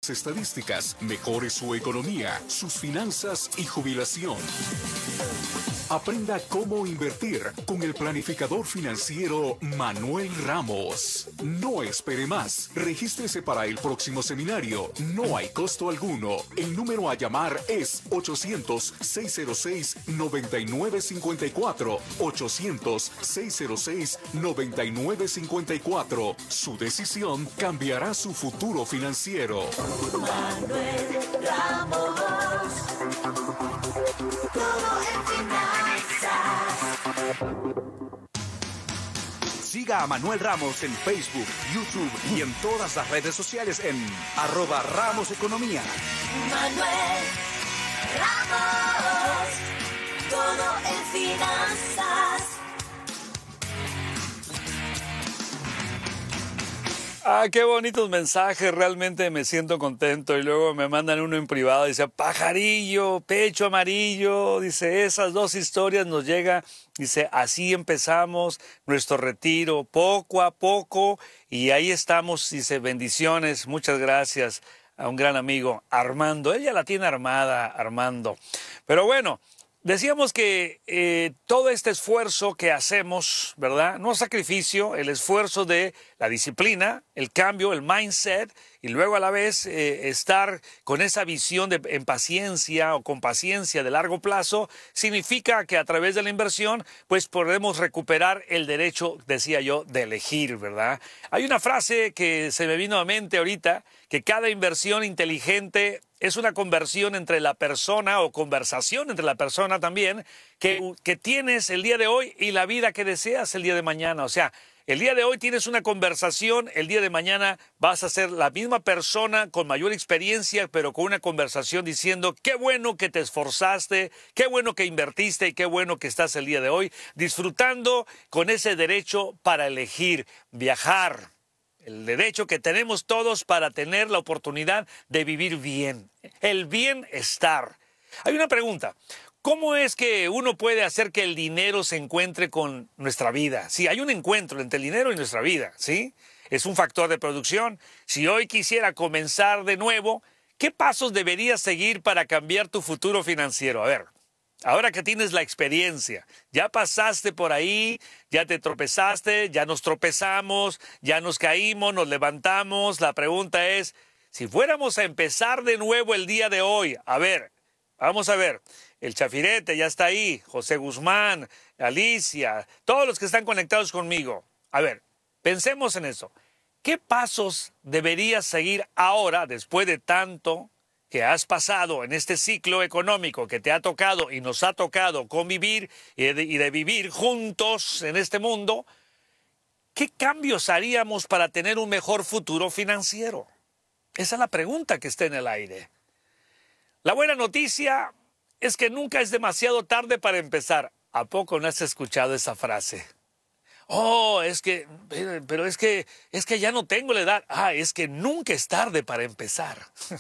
sus estadísticas, mejore su economía, sus finanzas y jubilación. Aprenda cómo invertir con el planificador financiero Manuel Ramos. No espere más. Regístrese para el próximo seminario. No hay costo alguno. El número a llamar es 800-606-9954. 800-606-9954. Su decisión cambiará su futuro financiero. Manuel Ramos. Todo en finanzas. Siga a Manuel Ramos en Facebook, YouTube y en todas las redes sociales en @RamosEconomía. Manuel Ramos. Todo en finanzas. Ah, qué bonitos mensajes, realmente me siento contento. Y luego me mandan uno en privado, dice, pajarillo, pecho amarillo, dice, esas dos historias nos llega, dice, así empezamos nuestro retiro, poco a poco, y ahí estamos, dice, bendiciones, muchas gracias a un gran amigo, Armando, él ya la tiene armada, Armando. Pero bueno, decíamos que todo este esfuerzo que hacemos, ¿verdad? No sacrificio, el esfuerzo de la disciplina, el cambio, el mindset, y luego a la vez estar con esa visión en paciencia o con paciencia de largo plazo, significa que a través de la inversión, pues podemos recuperar el derecho, decía yo, de elegir, ¿verdad? Hay una frase que se me vino a mente ahorita, que cada inversión inteligente es una conversión entre la persona o conversación entre la persona también que tienes el día de hoy y la vida que deseas el día de mañana. O sea, el día de hoy tienes una conversación, el día de mañana vas a ser la misma persona con mayor experiencia, pero con una conversación diciendo qué bueno que te esforzaste, qué bueno que invertiste y qué bueno que estás el día de hoy disfrutando con ese derecho para elegir viajar. El derecho que tenemos todos para tener la oportunidad de vivir bien, el bienestar. Hay una pregunta, ¿cómo es que uno puede hacer que el dinero se encuentre con nuestra vida? Sí, hay un encuentro entre el dinero y nuestra vida, ¿sí? Es un factor de producción. Si hoy quisiera comenzar de nuevo, ¿qué pasos deberías seguir para cambiar tu futuro financiero? A ver. Ahora que tienes la experiencia, ya pasaste por ahí, ya te tropezaste, ya nos tropezamos, ya nos caímos, nos levantamos. La pregunta es, si fuéramos a empezar de nuevo el día de hoy, a ver, vamos a ver, el Chafirete ya está ahí, José Guzmán, Alicia, todos los que están conectados conmigo. A ver, pensemos en eso. ¿Qué pasos deberías seguir ahora, después de tanto que has pasado en este ciclo económico que te ha tocado y nos ha tocado convivir y de vivir juntos en este mundo? ¿Qué cambios haríamos para tener un mejor futuro financiero? Esa es la pregunta que está en el aire. La buena noticia es que nunca es demasiado tarde para empezar. ¿A poco no has escuchado esa frase? Oh, pero es que ya no tengo la edad. Ah, es que nunca es tarde para empezar.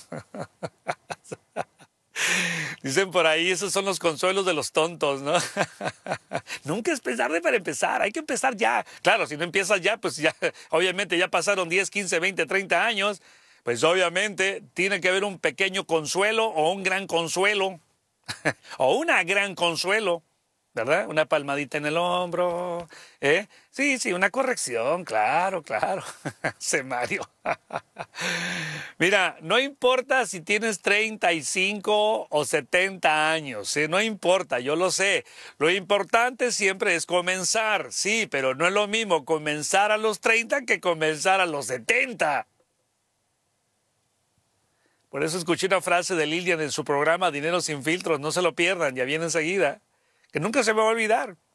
Dicen por ahí, esos son los consuelos de los tontos, ¿no? Nunca es tarde para empezar, hay que empezar ya. Claro, si no empiezas ya, pues ya, obviamente ya pasaron 10, 15, 20, 30 años, pues obviamente tiene que haber un pequeño consuelo o un gran consuelo, o una gran consuelo. ¿Verdad? Una palmadita en el hombro, ¿eh? Sí, una corrección, claro. Se Mario. Mira, no importa si tienes 35 o 70 años, ¿eh? No importa, yo lo sé. Lo importante siempre es comenzar, sí, pero no es lo mismo comenzar a los 30 que comenzar a los 70. Por eso escuché una frase de Lilian en su programa Dinero sin filtros, no se lo pierdan, ya viene enseguida, que nunca se me va a olvidar.